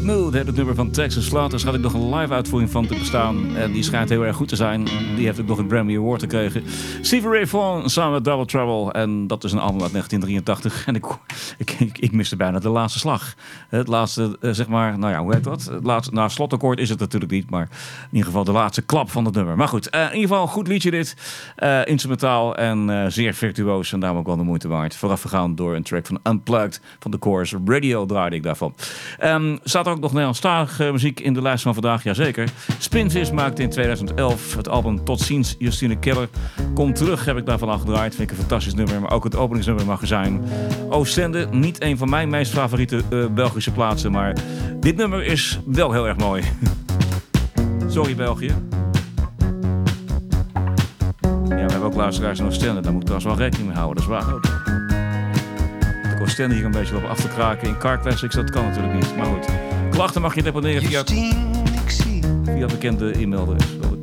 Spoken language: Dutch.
Mood, het nummer van Texas Slaughters, had ik nog een live uitvoering van te bestaan. En die schijnt heel erg goed te zijn. Die heeft ook nog een Grammy Award gekregen. Stevie Ray Vaughan samen met Double Trouble. En dat is een album uit 1983. En ik miste bijna de laatste slag. Het laatste, zeg maar, nou ja, hoe heet dat? Het laatste, slotakkoord is het natuurlijk niet. Maar in ieder geval de laatste klap van het nummer. Maar goed, in ieder geval goed liedje dit. Instrumentaal en zeer virtuoos. En daarom ook wel de moeite waard. Voorafgegaan door een track van Unplugged van de Chorus Radio draaide ik daarvan. Staat er ook nog Nederlandstalige muziek in de lijst van vandaag? Jazeker. Spinvis maakte in 2011 het album Tot ziens Justine Keller. Kom terug heb ik daarvan afgedraaid. Vind ik een fantastisch nummer, maar ook het openingsnummer mag er zijn. Oostende, niet een van mijn meest favoriete Belgische plaatsen, maar dit nummer is wel heel erg mooi. Sorry België. Ja, we hebben ook luisteraars in Oostende, daar moet ik trouwens wel rekening mee houden, dat is waar ook. Ik Oostende hier een beetje op af te kraken in Car Classics, dat kan natuurlijk niet, maar goed. Klachten mag je deponeren via het bekende e-mailadres, wil ik